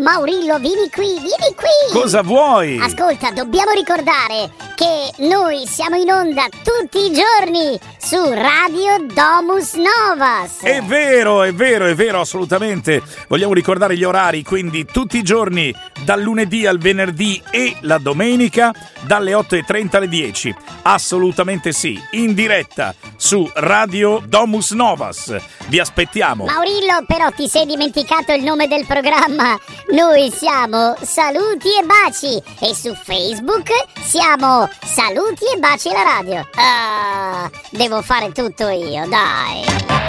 Maurillo, vieni qui. Cosa vuoi? Ascolta, dobbiamo ricordare che noi siamo in onda tutti i giorni su Radio Domus Novas. È vero, assolutamente. Vogliamo ricordare gli orari, quindi tutti i giorni, dal lunedì al venerdì e la domenica, dalle 8:30 alle 10. Assolutamente sì, in diretta su Radio Domus Novas. Vi aspettiamo. Maurillo, però ti sei dimenticato il nome del programma. Noi siamo Saluti e Baci e su Facebook siamo Saluti e Baci la radio. Devo fare tutto io, dai.